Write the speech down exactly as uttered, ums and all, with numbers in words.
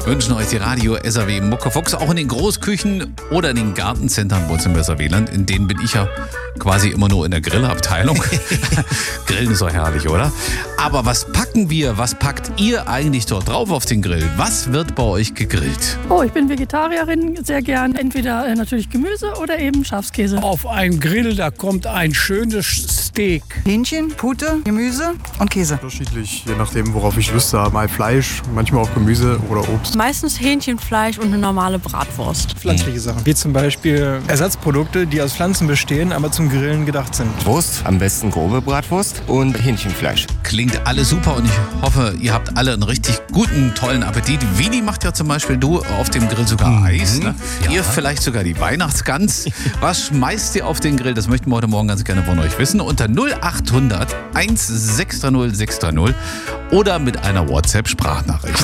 wünschen euch die Radio S R W Muckefuchs auch in den Großküchen oder in den Gartencentern bei uns im S R W-Land. In denen bin ich ja quasi immer nur in der Grillabteilung. Grillen ist doch herrlich, oder? Aber was packen wir, was packt ihr eigentlich dort drauf auf den Grill? Was wird bei euch gegrillt? Oh, ich bin Vegetarierin, sehr gern entweder äh, natürlich Gemüse oder eben Schafskäse. Auf einen Grill, da kommt ein schönes Steak. Hähnchen, Pute, Gemüse und Käse. Unterschiedlich, je nachdem, worauf ich Lust habe. Mal Fleisch, manchmal auch Gemüse oder Obst. Meistens Hähnchenfleisch und eine normale Bratwurst. Pflanzliche Sachen, wie zum Beispiel Ersatzprodukte, die aus Pflanzen bestehen, aber zum Grillen gedacht sind. Wurst, am besten grobe Bratwurst und Hähnchenfleisch. Klingt alles super und ich hoffe, ihr habt alle einen richtig guten, tollen Appetit. Vini macht ja zum Beispiel, du, auf dem Grill sogar Mhm. Eis. Ne? Ja. Ihr vielleicht sogar die Weihnachtsgans. Was schmeißt ihr auf den Grill? Das möchten wir heute Morgen ganz gerne von euch wissen. Unter null acht hundert eins sechs null sechs null oder mit einer WhatsApp-Sprachnachricht.